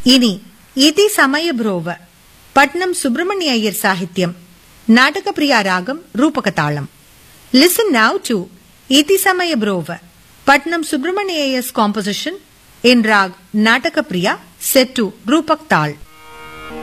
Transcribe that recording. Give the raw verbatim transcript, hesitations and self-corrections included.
ഇനി ഇതി സമയഭ്രോവ് പട്നം സുബ്രഹ്മണ്യ അയ്യർ സാഹിത്യം നാടകപ്രിയ രാഗം രൂപകതാളം. ലിസൺ നൗ ടു ഇതി സമയഭ്രോവ് പട്നം Subrahmanya അയ്യർസ് composition in Raag നാടകപ്രിയ set to Roopak താൾ.